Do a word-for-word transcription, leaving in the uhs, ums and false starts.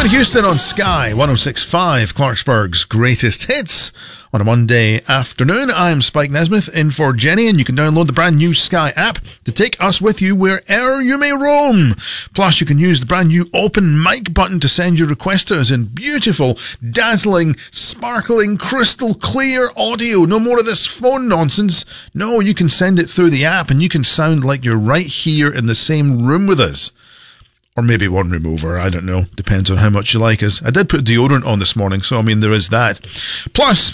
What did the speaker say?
John Huston on Sky one oh six point five, Clarksburg's greatest hits. On a Monday afternoon, I'm Spike Nesmith in for Jenny, and you can download the brand new Sky app to take us with you wherever you may roam. Plus, you can use the brand new open mic button to send your request to us in beautiful, dazzling, sparkling, crystal clear audio. No more of this phone nonsense. No, you can send it through the app and you can sound like you're right here in the same room with us. Or maybe one room over, I don't know. Depends on how much you like us. I did put deodorant on this morning, so I mean, there is that. Plus,